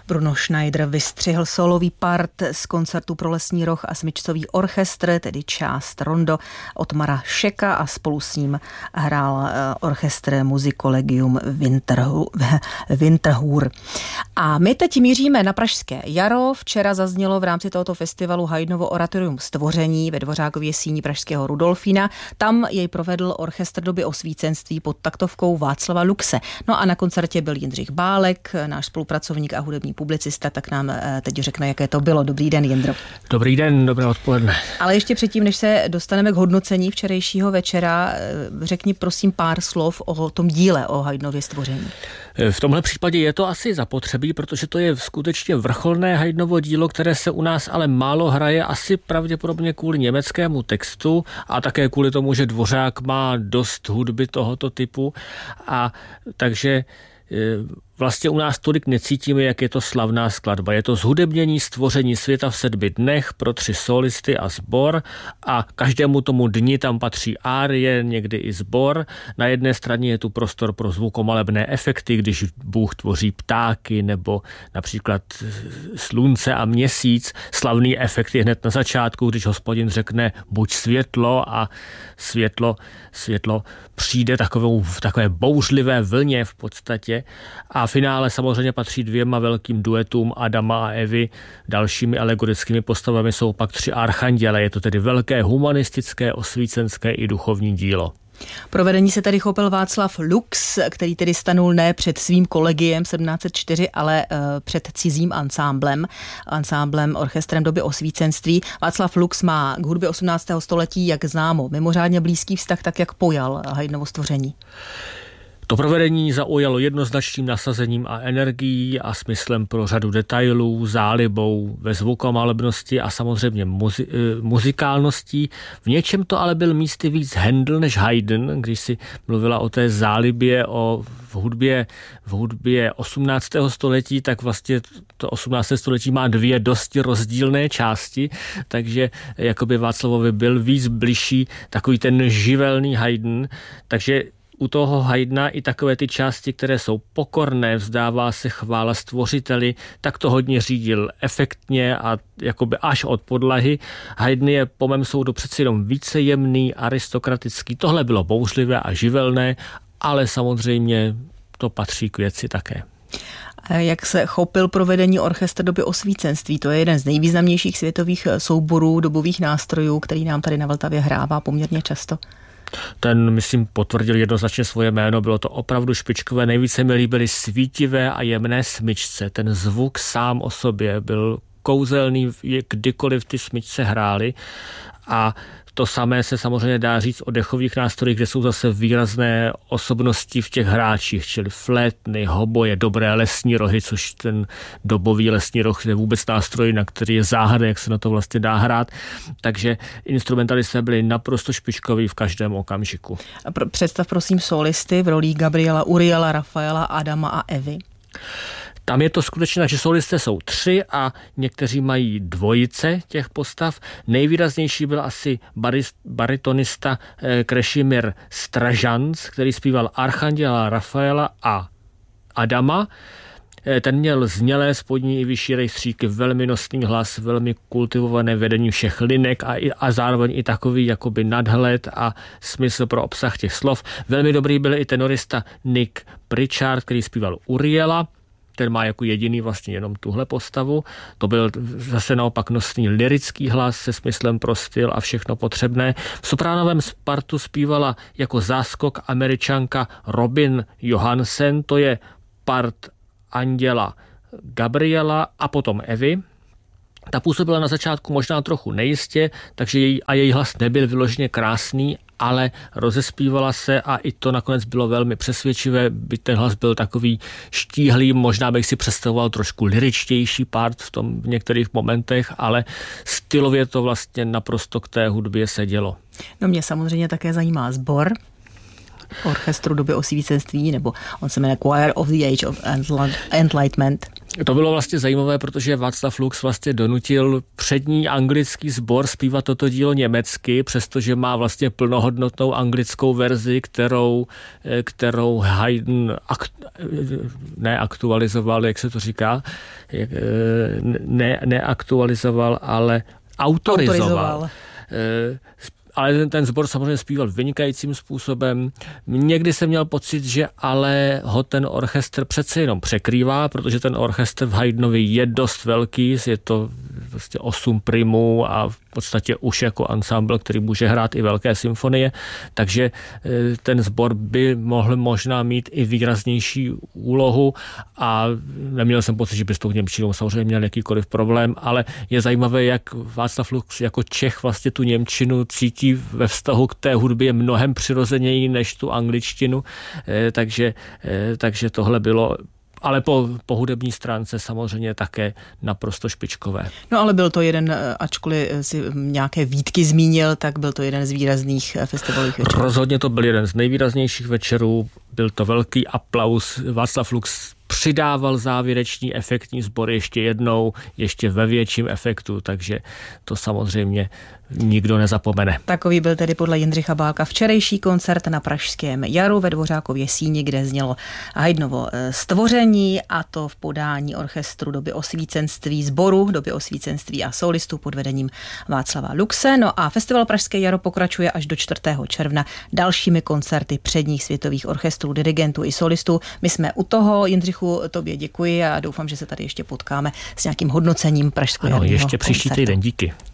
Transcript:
Bruno Schneider vystřihl solový part z koncertu pro lesní roh a smyčcový orchestr, tedy část rondo Ottmara Schecka, a spolu s ním hrál orchestr Musicollegium Winterthur. A my teď míříme na Pražské jaro. Včera zaznělo v rámci tohoto festivalu Haydnovo oratorium Stvoření ve Dvořákově síni pražského Rudolfína. Tam jej provedl orchestr doby osvícenství pod taktovkou Václava Luxe. No a na koncertě byl Jindřich Bálek, náš spolupracovník a hudební publicista, tak nám teď řekne, jaké to bylo. Dobrý den, Jindro. Dobrý den, dobré odpoledne. Ale ještě předtím, než se dostaneme k hodnocení včerejšího večera, řekni prosím pár slov o tom díle o Haydnově Stvoření. V tomhle případě je to asi zapotřebí, protože to je skutečně vrcholné Haydnovo dílo, které se u nás ale málo hraje, asi pravděpodobně kvůli německému textu a také kvůli tomu, že Dvořák má dost hudby tohoto typu, a takže vlastně u nás tolik necítíme, jak je to slavná skladba. Je to zhudebnění Stvoření světa v 7 dnech pro 3 solisty a sbor, a každému tomu dni tam patří árie, někdy i sbor. Na jedné straně je tu prostor pro zvukomalebné efekty, když Bůh tvoří ptáky nebo například slunce a měsíc. Slavný efekt je hned na začátku, když Hospodin řekne buď světlo, a světlo přijde v takové bouřlivé vlně v podstatě. A finále samozřejmě patří 2 velkým duetům Adama a Evy. Dalšími alegorickými postavami jsou pak 3 archanděle. Je to tedy velké humanistické, osvícenské i duchovní dílo. Provedení se tady chopil Václav Lux, který tedy stanul ne před svým kolegiem 1704, ale před cizím ansámblem orchestrem doby osvícenství. Václav Lux má k hudbě 18. století, jak známo, mimořádně blízký vztah, tak jak pojal Haydnovo Stvoření. To provedení zaujalo jednoznačným nasazením a energií a smyslem pro řadu detailů, zálibou ve zvukomalebnosti a samozřejmě muzikálností. V něčem to ale byl místy víc Händel než Haydn, když si mluvila o té zálibě v hudbě 18. století, tak vlastně to 18. století má 2 dosti rozdílné části, takže jakoby Václavovi byl víc bližší takový ten živelný Haydn, takže u toho Haydna i takové ty části, které jsou pokorné, vzdává se chvála stvořiteli, tak to hodně řídil efektně a jakoby až od podlahy. Haydn je po mém soudu přeci jenom více jemný, aristokratický. Tohle bylo bouřlivé a živelné, ale samozřejmě to patří k věci také. Jak se chopil provedení orchestr doby osvícenství? To je jeden z nejvýznamnějších světových souborů dobových nástrojů, který nám tady na Vltavě hrává poměrně často. Ten, myslím, potvrdil jednoznačně svoje jméno, bylo to opravdu špičkové, nejvíce mi líbily svítivé a jemné smyčce. Ten zvuk sám o sobě byl kouzelný, kdykoliv ty smyčce hrály, a to samé se samozřejmě dá říct o dechových nástrojích, kde jsou zase výrazné osobnosti v těch hráčích, čili flétny, hoboje, dobré lesní rohy, což ten dobový lesní roh je vůbec nástroj, na který je záhada, jak se na to vlastně dá hrát. Takže instrumentalisté byli naprosto špičkoví v každém okamžiku. Představ prosím solisty v rolích Gabriela, Uriela, Rafaela, Adama a Evy. Tam je to skutečně, že solisté jsou 3 a někteří mají dvojice těch postav. Nejvýraznější byl asi baritonista Krešimir Stražanc, který zpíval archanděla Rafaela a Adama. Ten měl znělé spodní i vyšší rejstříky, velmi nosný hlas, velmi kultivované vedení všech linek a zároveň i takový jakoby nadhled a smysl pro obsah těch slov. Velmi dobrý byl i tenorista Nick Pritchard, který zpíval Uriela. Ten má jako jediný vlastně jenom tuhle postavu. To byl zase naopak nosný lyrický hlas se smyslem pro styl a všechno potřebné. V sopránovém partu zpívala jako záskok Američanka Robin Johansen, to je part anděla Gabriela a potom Evy. Ta působila na začátku možná trochu nejistě, takže její hlas nebyl vyloženě krásný, ale rozespívala se a i to nakonec bylo velmi přesvědčivé, byť ten hlas byl takový štíhlý, možná bych si představoval trošku lyričtější part v některých momentech, ale stylově to vlastně naprosto k té hudbě sedělo. No mě samozřejmě také zajímá sbor orchestru doby osvícenství, nebo on se jmenuje Choir of the Age of Enlightenment. To bylo vlastně zajímavé, protože Václav Lux vlastně donutil přední anglický sbor zpívat toto dílo německy, přestože má vlastně plnohodnotnou anglickou verzi, kterou Haydn neaktualizoval, jak se to říká, neaktualizoval, ale autorizoval. Ale ten sbor samozřejmě zpíval vynikajícím způsobem. Někdy jsem měl pocit, že ale ho ten orchestr přece jenom překrývá, protože ten orchestr v Haydnovi je dost velký, je to vlastně 8 primů a v podstatě už jako ansámbl, který může hrát i velké symfonie, takže ten sbor by mohl možná mít i výraznější úlohu a neměl jsem pocit, že by s tou němčinou samozřejmě měl jakýkoliv problém, ale je zajímavé, jak Václav Lux jako Čech vlastně tu němčinu cítí ve vztahu k té hudbě mnohem přirozeněji než tu angličtinu, takže tohle bylo ale po hudební stránce samozřejmě také naprosto špičkové. No ale byl to jeden, ačkoliv si nějaké výtky zmínil, tak byl to jeden z výrazných festivalových večerů. Rozhodně to byl jeden z nejvýraznějších večerů, byl to velký aplaus. Václav Lux přidával závěrečný efektní sbor ještě jednou, ještě ve větším efektu, takže to samozřejmě nikdo nezapomene. Takový byl tedy podle Jindřicha Bálka včerejší koncert na Pražském jaru ve Dvořákově síni, kde znělo Haydnovo Stvoření, a to v podání orchestru doby osvícenství, sboru doby osvícenství a solistů pod vedením Václava Luxe. No a festival Pražské jaro pokračuje až do 4. června dalšími koncerty předních světových orchestrů, dirigentů i solistů. My jsme u toho. Jindřichu, tobě děkuji a doufám, že se tady ještě potkáme s nějakým hodnocením pražského koncertu. Ještě příští týden, díky.